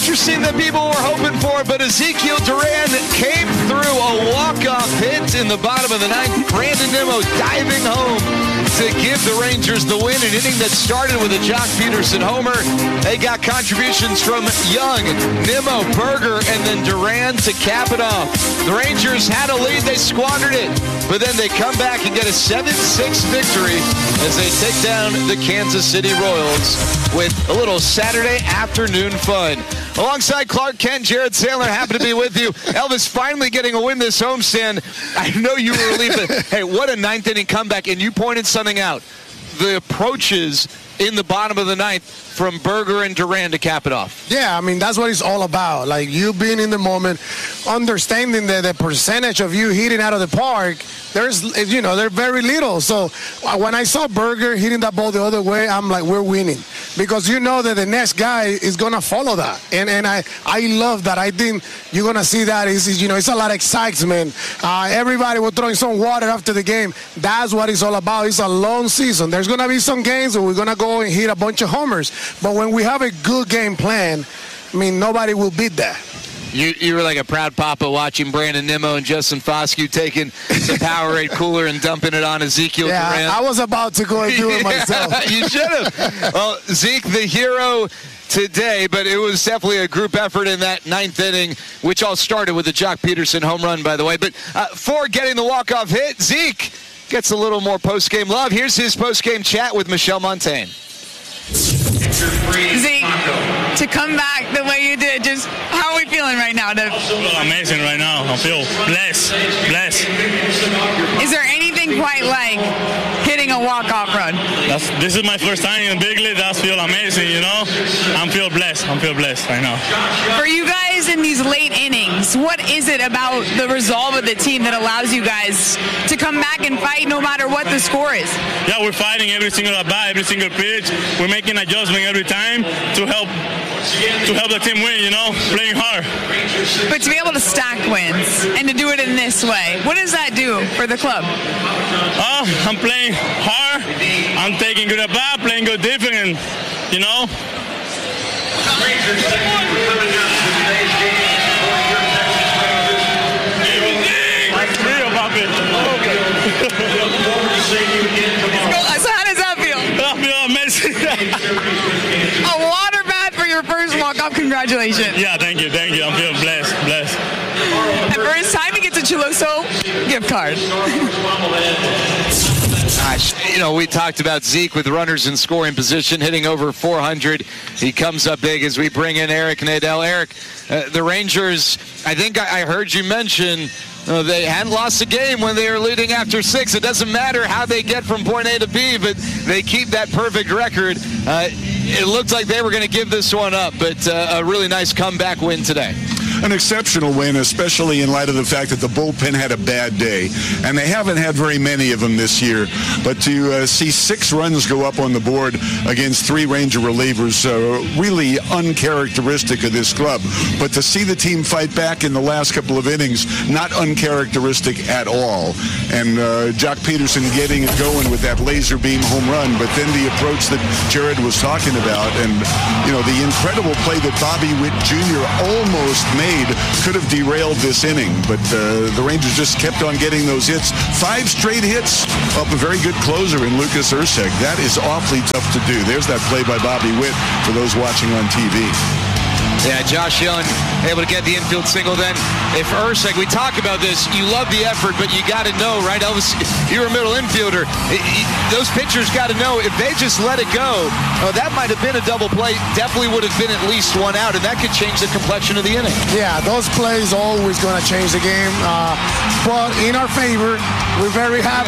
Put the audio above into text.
interesting that people were hoping for, but Ezekiel Duran came through a walk-off hit in the bottom of the ninth. Brandon Nimmo diving home to give the Rangers the win, an inning that started with a Joc Pederson homer. They got contributions from Young, Nimmo, Berger, and then Duran to cap it off. The Rangers had a lead, they squandered it, but then they come back and get a 7-6 victory as they take down the Kansas City Royals with a little Saturday afternoon fun. Alongside Clark Kent, Jared Sandler, happy to be with you. Elvis finally getting a win this homestand. I know you were relieved, but hey, what a ninth inning comeback, and you pointed something out. The approaches in the bottom of the ninth from Berger and Duran to cap it off. Yeah, I mean, that's what it's all about. Like, you being in the moment, understanding that the percentage of you hitting out of the park, they're very little. So when I saw Berger hitting that ball the other way, I'm like, we're winning. Because you know that the next guy is going to follow that. And I love that. I think you're going to see that. It's a lot of excitement. Everybody was throwing some water after the game. That's what it's all about. It's a long season. There's going to be some games where we're going to go and hit a bunch of homers. But when we have a good game plan, I mean, nobody will beat that. You were like a proud papa watching Brandon Nimmo and Justin Foscue taking the Powerade cooler and dumping it on Ezekiel Duran. I was about to go and do it myself. You should have. Well, Zeke, the hero today, but it was definitely a group effort in that ninth inning, which all started with the Joc Pederson home run, by the way. But for getting the walk-off hit, Zeke gets a little more post-game love. Here's his post-game chat with Michelle Montaigne. Zeke, to come back the way you did, just how are we feeling right now? Amazing right now. I feel blessed. Is there anything quite like hitting a walk-off run? This is my first time in the big league. That feel amazing, I feel blessed right now. For you guys in these late innings, what is it about the resolve of the team that allows you guys to come back and fight no matter what the score is? Yeah, we're fighting every single at-bat, every single pitch. We're making adjustment every time to help the team win, playing hard. But to be able to stack wins and to do it in this way, what does that do for the club? I'm playing hard. I'm taking good at-bat, playing good defense, So how does that feel? I feel amazing. A water bath for your first walk-off. Congratulations. Yeah, thank you. I'm feeling blessed. And for his time, he gets a Chuloso gift card. Gosh, we talked about Zeke with runners in scoring position, hitting over 400. He comes up big as we bring in Eric Nadel. Eric, the Rangers, I think I heard you mention they hadn't lost a game when they were leading after 6. It doesn't matter how they get from point A to B, but they keep that perfect record. It looked like they were going to give this one up, but a really nice comeback win today. An exceptional win, especially in light of the fact that the bullpen had a bad day. And they haven't had very many of them this year. But to see 6 runs go up on the board against 3 Ranger relievers, really uncharacteristic of this club. But to see the team fight back in the last couple of innings, not uncharacteristic at all. And Joc Pederson getting it going with that laser beam home run. But then the approach that Jared was talking about, and the incredible play that Bobby Witt Jr. almost made could have derailed this inning, but the Rangers just kept on getting those hits. 5 straight hits up a very good closer in Lucas Erceg. That is awfully tough to do. There's that play by Bobby Witt for those watching on TV. Yeah, Josh Young able to get the infield single then. If Erceg, we talk about this, you love the effort, but you got to know, right, Elvis, you're a middle infielder. Those pitchers got to know if they just let it go, that might have been a double play, definitely would have been at least 1 out, and that could change the complexion of the inning. Yeah, those plays always going to change the game. But in our favor, we're very happy.